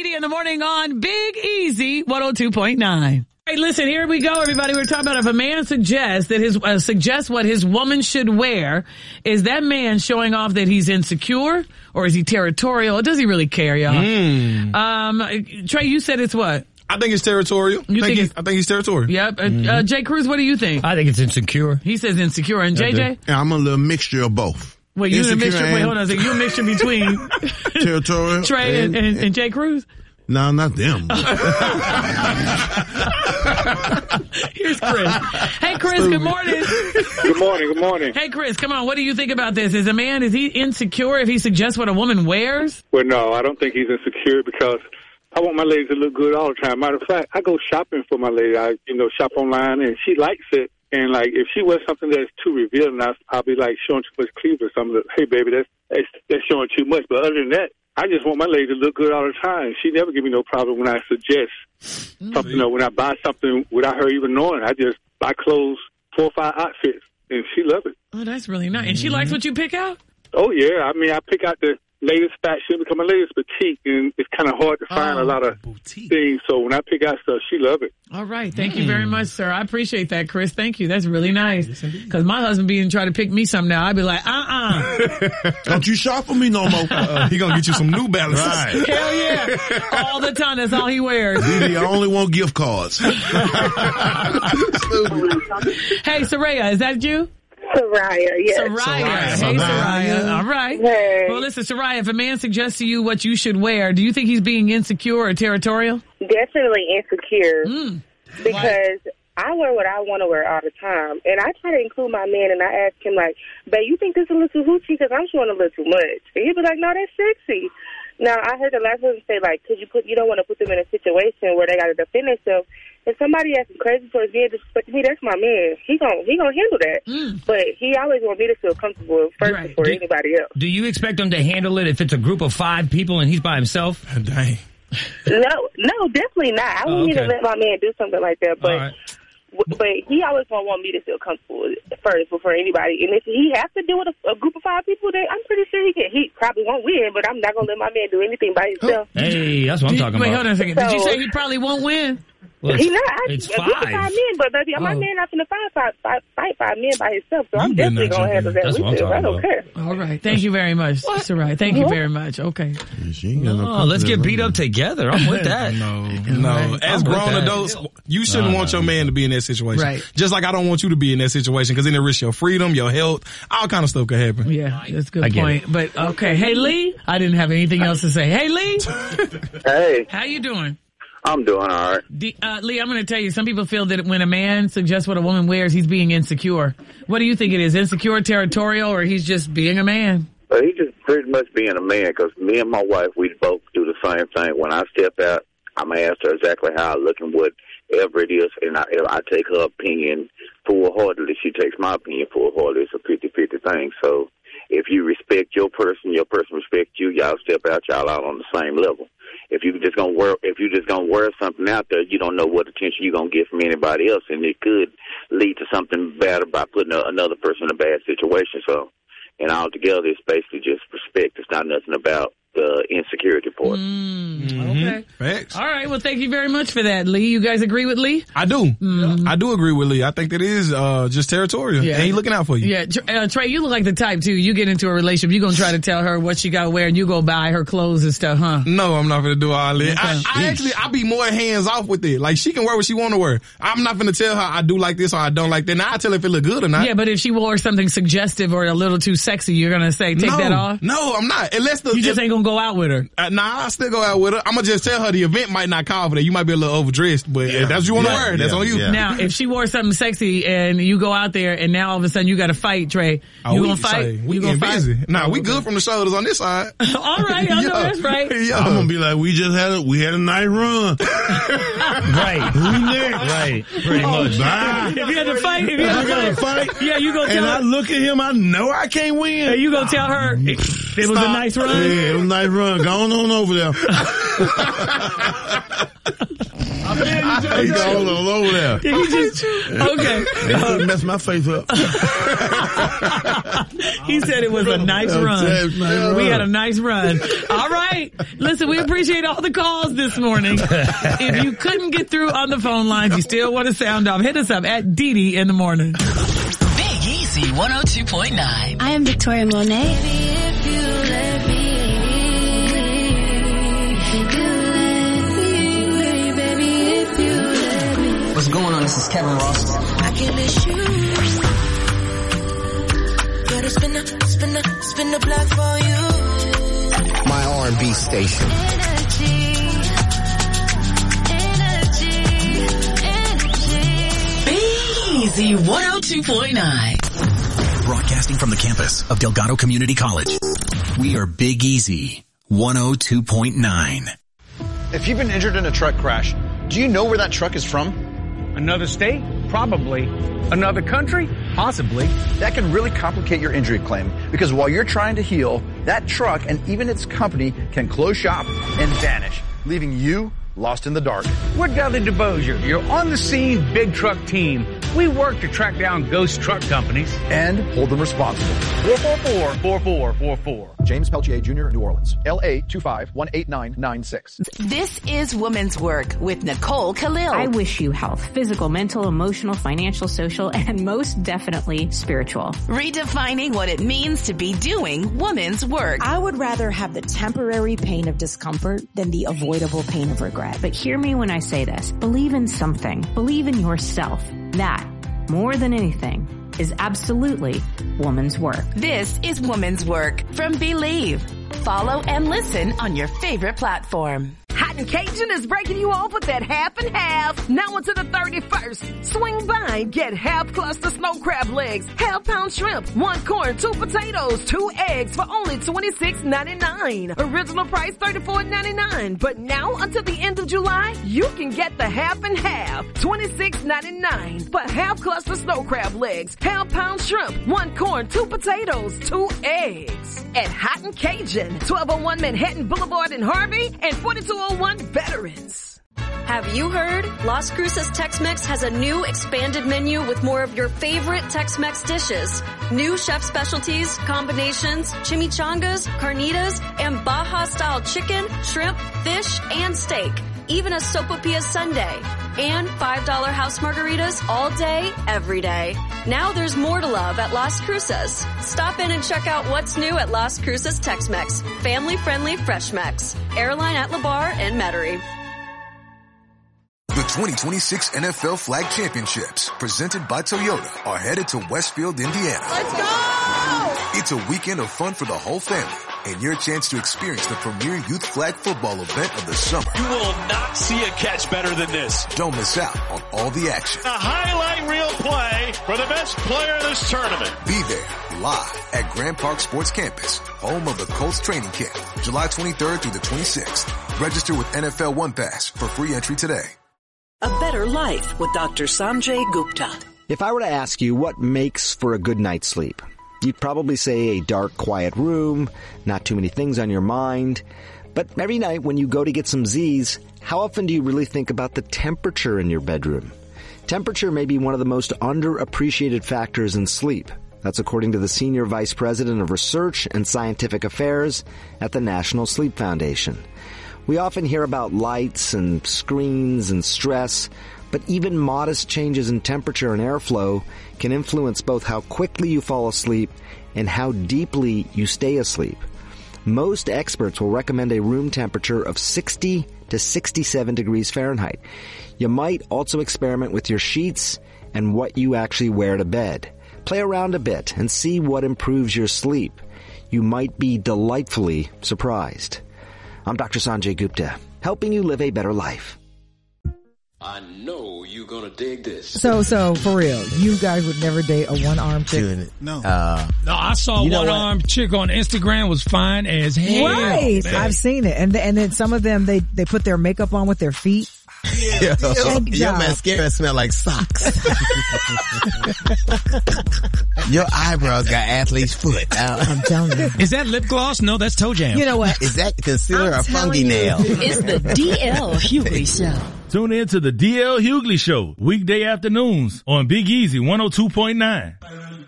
Tracy in the morning on Big Easy 102.9. Hey, listen, here we go, everybody. We're talking about if a man suggests that suggests what his woman should wear, is that man showing off that he's insecure or is he territorial? Or does he really care, y'all? Trey, you said it's what? I think it's territorial. I think he's territorial. Yep. Jay Cruz, what do you think? I think it's insecure. He says insecure. And JJ? Yeah, I'm a little mixture of both. Wait, you a mixture? Wait, hold on a second. You a mixture between territorial Trey and Jay Cruz? No, not them. Here's Chris. Hey, Chris, good morning. Good morning. Hey, Chris, come on. What do you think about this? Is he insecure if he suggests what a woman wears? Well, no, I don't think he's insecure because I want my lady to look good all the time. Matter of fact, I go shopping for my lady. I, shop online, and she likes it. And, if she wears something that's too revealing, I'll be, showing too much cleavage or something. Hey, baby, that's showing too much. But other than that, I just want my lady to look good all the time. She never give me no problem when I suggest something, when I buy something without her even knowing. I just buy clothes, 4 or 5 outfits, and she loves it. Oh, that's really nice. And she likes what you pick out? Oh, yeah. I mean, I pick out the latest fashion because my lady's petite, and it's kind of hard to find a lot of things. So when I pick out stuff, she loves it. All right. Thank you very much, sir. I appreciate that, Chris. Thank you. That's really nice. Because my husband try to pick me something now. I'd be like, Don't you shop for me no more. He gonna get you some New Balances. Right. Hell yeah. All the time. That's all he wears. We the only one gift cards. Hey, Soraya, is that you? Soraya, yes. Soraya. Hey, Soraya. All right. Hey. Well, listen, Soraya, if a man suggests to you what you should wear, do you think he's being insecure or territorial? Definitely insecure. Because I wear what I want to wear all the time. And I try to include my man, and I ask him, babe, you think this is a little too hoochie? Because I'm showing a little too much. And he'd be like, no, that's sexy. Now, I heard the last person say, you don't want to put them in a situation where they got to defend themselves. If somebody acting crazy towards me and disrespecting me, that's my man. He gonna handle that. But he always want me to feel comfortable first before anybody else. Do you expect him to handle it if it's a group of 5 people and he's by himself? Dang. No, definitely not. I wouldn't even let my man do something like that. But but he always gonna want me to feel comfortable first before anybody. And if he has to deal with a group of 5 people, then I'm pretty sure he probably won't win. But I'm not gonna let my man do anything by himself. Hey, that's what I'm talking about. Wait, hold on a second. Did you say he probably won't win? Well, He's not. It's a group of 5 men, but baby, my man not going to fight 5 men by himself. So I'm definitely going to handle that with him. I don't care. All right. Thank you very much. That's all right. Thank you very much. Okay. Let's get beat up together. I'm with that. No. As grown adults, you shouldn't want your man to be in that situation. Right. Just like I don't want you to be in that situation because then it risks your freedom, your health, all kind of stuff could happen. Yeah, that's a good point. But okay. Hey, Lee. I didn't have anything else to say. Hey, Lee. Hey. How you doing? I'm doing all right. Lee, I'm going to tell you, some people feel that when a man suggests what a woman wears, he's being insecure. What do you think it is? Insecure, territorial, or he's just being a man? Well, he's just pretty much being a man because me and my wife, we both do the same thing. When I step out, I'm going to ask her exactly how I look and whatever it is, and I take her opinion full-heartedly. She takes my opinion full-heartedly. It's a 50-50 thing. So if you respect your person respects you, y'all step out, y'all out on the same level. If you just gonna wear something out there, you don't know what attention you're gonna get from anybody else, and it could lead to something bad by putting another person in a bad situation. So, and altogether, it's basically just respect. It's not nothing about the insecurity part. Okay. Facts. All right. Well, thank you very much for that, Lee. You guys agree with Lee? I do. I do agree with Lee. I think that is just territorial. Yeah. And he's looking out for you. Yeah. Trey, you look like the type, too. You get into a relationship, you're going to try to tell her what she got to wear, and you go buy her clothes and stuff, huh? No, I'm not going to do all that. Okay. I be more hands off with it. Like, she can wear what she want to wear. I'm not going to tell her I do like this or I don't like that. Now I tell her if it look good or not. Yeah, but if she wore something suggestive or a little too sexy, you're going to say, take that off? No, I'm not. Unless you just ain't going to go out with her. Nah, I still go out with her. I'm going to just tell her the event might not call for that. You might be a little overdressed, but if that's what you want to wear. That's on you. Yeah. Now, if she wore something sexy and you go out there and now all of a sudden you got to fight, Trey, you going to fight? We getting busy. Nah, we good from the shoulders on this side. All right, I know that's right. I'm going to be like, we had a nice run. Right. Who next? Right. Pretty much. Bye. If you had to fight, I got to fight. Yeah, you go tell and her. I look at him, I know I can't win. You go tell her it was a nice run. Yeah, it was a nice run. Go on over there. He's all over there. Okay. They couldn't mess my face up. He said it was a nice run. We had a nice run. All right. Listen, we appreciate all the calls this morning. If you couldn't get through on the phone lines, you still want to sound off, hit us up at Didi in the morning. Big Easy 102.9. I am Victoria Monet. What's going on? This is Kevin Ross. I can miss you. Gotta spin the block for you. My R&B station. Big Easy 102.9. Broadcasting from the campus of Delgado Community College. We are Big Easy 102.9. If you've been injured in a truck crash, do you know where that truck is from? Another state? Probably. Another country? Possibly. That can really complicate your injury claim because while you're trying to heal, that truck and even its company can close shop and vanish, leaving you lost in the dark. We're Dudley DeBosier, your on-the-scene big truck team. We work to track down ghost truck companies. And hold them responsible. 444-4444. James Peltier Jr., New Orleans. LA 2518996. This is Women's Work with Nicole Khalil. I wish you health. Physical, mental, emotional, financial, social, and most definitely spiritual. Redefining what it means to be doing women's work. I would rather have the temporary pain of discomfort than the avoidable pain of regret. But hear me when I say this. Believe in something. Believe in yourself. That, more than anything, is absolutely woman's work. This is Woman's Work from Believe. Follow and listen on your favorite platform. Hot and Cajun is breaking you off with that half and half. Now until the 31st. Swing by and get half cluster snow crab legs, half pound shrimp, 1 corn, 2 potatoes, 2 eggs for only $26.99. Original price $34.99. But now until the end of July, you can get the half and half, $26.99 for half cluster snow crab legs, half pound shrimp, 1 corn, 2 potatoes, 2 eggs. At Hot and Cajun, 1201 Manhattan Boulevard in Harvey and 4201 Veterans. Have you heard? Las Cruces Tex-Mex has a new expanded menu with more of your favorite Tex-Mex dishes. New chef specialties, combinations, chimichangas, carnitas, and Baja-style chicken, shrimp, fish, and steak. Even a sopapilla sundae. And $5 house margaritas all day, every day. Now there's more to love at Las Cruces. Stop in and check out what's new at Las Cruces Tex-Mex. Family-friendly Fresh Mex. Airline at LeBar and Metairie. The 2026 NFL Flag Championships, presented by Toyota, are headed to Westfield, Indiana. Let's go! It's a weekend of fun for the whole family and your chance to experience the premier youth flag football event of the summer. You will not see a catch better than this. Don't miss out on all the action. A highlight reel play for the best player in this tournament. Be there live at Grand Park Sports Campus, home of the Colts training camp, July 23rd through the 26th. Register with NFL One Pass for free entry today. A Better Life with Dr. Sanjay Gupta. If I were to ask you what makes for a good night's sleep, you'd probably say a dark, quiet room, not too many things on your mind. But every night when you go to get some Z's, how often do you really think about the temperature in your bedroom? Temperature may be one of the most underappreciated factors in sleep. That's according to the Senior Vice President of Research and Scientific Affairs at the National Sleep Foundation. We often hear about lights and screens and stress, but even modest changes in temperature and airflow can influence both how quickly you fall asleep and how deeply you stay asleep. Most experts will recommend a room temperature of 60 to 67 degrees Fahrenheit. You might also experiment with your sheets and what you actually wear to bed. Play around a bit and see what improves your sleep. You might be delightfully surprised. I'm Dr. Sanjay Gupta, helping you live a better life. I know you're gonna dig this. So for real, you guys would never date a one-armed chick? No. No, I saw one-armed chick on Instagram was fine as hell. Right, man. I've seen it, and then some of them they put their makeup on with their feet. Your mascara smell like socks. Your eyebrows got athlete's foot. I'm telling you. Is that lip gloss? No, that's toe jam. You know what? Is that concealer or funky nail? It's the DL Hughley Show. Tune in to the DL Hughley Show, weekday afternoons on Big Easy 102.9.